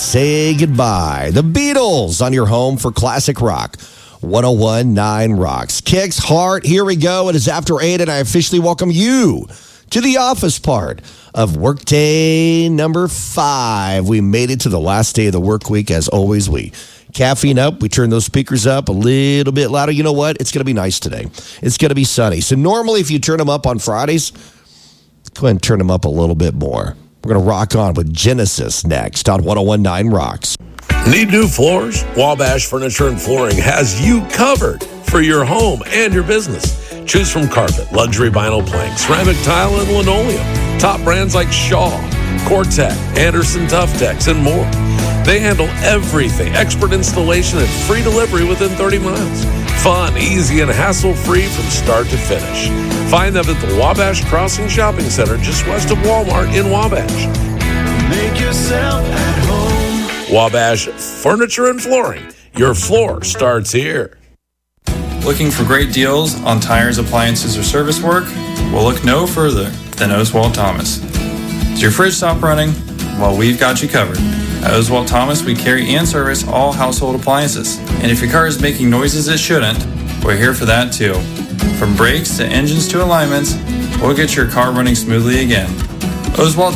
say goodbye. The Beatles on your home for classic rock. 101.9 Rocks. Kicks, Heart, here we go. It is after 8, and I officially welcome you to the office part of workday number 5. We made it to the last day of the work week. As always, we caffeine up. We turn those speakers up a little bit louder. You know what? It's going to be nice today. It's going to be sunny. So normally if you turn them up on Fridays, go ahead and turn them up a little bit more. We're going to rock on with Genesis next on 101.9 Rocks. Need new floors? Wabash Furniture and Flooring has you covered for your home and your business. Choose from carpet, luxury vinyl plank, ceramic tile, and linoleum. Top brands like Shaw, Cortec, Anderson Toughtex, and more. They handle everything. Expert installation and free delivery within 30 miles. Fun, easy, and hassle-free from start to finish. Find them at the Wabash Crossing Shopping Center just west of Walmart in Wabash. Make yourself at home. Wabash Furniture and Flooring. Your floor starts here. Looking for great deals on tires, appliances, or service work? Well, look no further than Oswald Thomas. Does your fridge stop running? Well, we've got you covered. At Oswald Thomas, we carry and service all household appliances. And if your car is making noises it shouldn't, we're here for that too. From brakes to engines to alignments, we'll get your car running smoothly again. Oswald